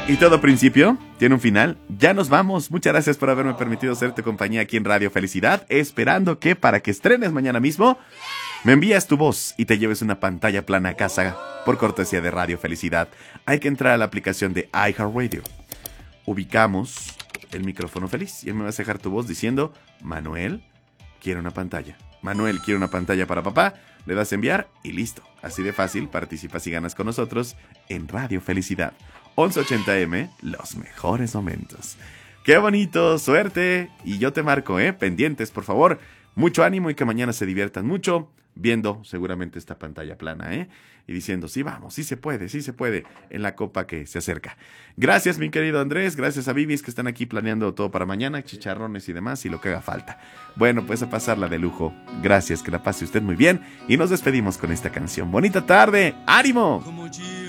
Y todo principio tiene un final. Ya nos vamos. Muchas gracias por haberme permitido hacerte compañía aquí en Radio Felicidad. Esperando que para que estrenes mañana mismo, me envías tu voz y te lleves una pantalla plana a casa por cortesía de Radio Felicidad. Hay que entrar a la aplicación de iHeartRadio. Ubicamos el micrófono feliz y me vas a dejar tu voz diciendo: Manuel quiere una pantalla. Manuel quiere una pantalla para papá. Le das a enviar y listo. Así de fácil, participas y ganas con nosotros en Radio Felicidad. 1180M, los mejores momentos. ¡Qué bonito! ¡Suerte! Y yo te marco, pendientes, por favor. Mucho ánimo y que mañana se diviertan mucho viendo seguramente esta pantalla plana, y diciendo: sí, vamos, sí se puede, en la copa que se acerca. Gracias, mi querido Andrés, gracias a Vivis que están aquí planeando todo para mañana, chicharrones y demás, y lo que haga falta. Bueno, pues a pasarla de lujo. Gracias, que la pase usted muy bien, y nos despedimos con esta canción. ¡Bonita tarde! ¡Ánimo!